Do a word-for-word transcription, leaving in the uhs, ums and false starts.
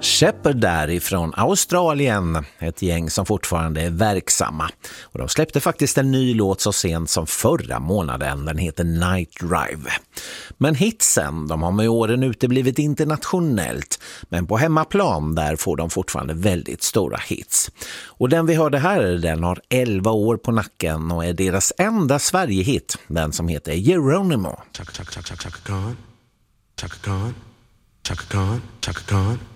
Shepherd därifrån Australien, ett gäng som fortfarande är verksamma. Och de släppte faktiskt en ny låt så sent som förra månaden, den heter Night Drive. Men hitsen, de har med åren ute blivit internationellt, men på hemmaplan där får de fortfarande väldigt stora hits. Och den vi hörde här, den har elva år på nacken och är deras enda Sverige-hit, den som heter Geronimo. Chaka chaka chaka chaka Khan, Chaka Khan, Chaka Khan, Chaka Khan.